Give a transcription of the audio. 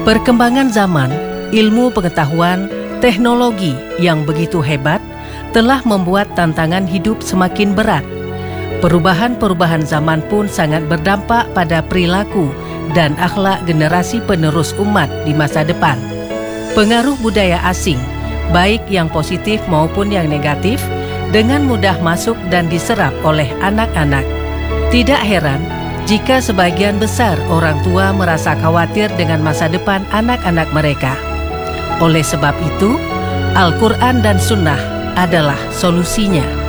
Perkembangan zaman, ilmu pengetahuan, teknologi yang begitu hebat telah membuat tantangan hidup semakin berat. Perubahan-perubahan zaman pun sangat berdampak pada perilaku dan akhlak generasi penerus umat di masa depan. Pengaruh budaya asing, baik yang positif maupun yang negatif, dengan mudah masuk dan diserap oleh anak-anak. Tidak heran jika sebagian besar orang tua merasa khawatir dengan masa depan anak-anak mereka. Oleh sebab itu, Al-Quran dan Sunnah adalah solusinya.